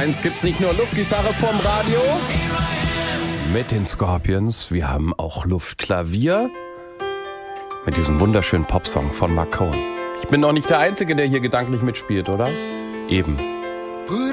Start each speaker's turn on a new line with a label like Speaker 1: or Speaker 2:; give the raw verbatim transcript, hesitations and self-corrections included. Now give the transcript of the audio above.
Speaker 1: eins gibt's nicht nur Luftgitarre vorm Radio mit den Scorpions, wir haben auch Luftklavier mit diesem wunderschönen Popsong von Mark Cohen. Ich bin noch nicht der Einzige, der hier gedanklich mitspielt, oder? Eben.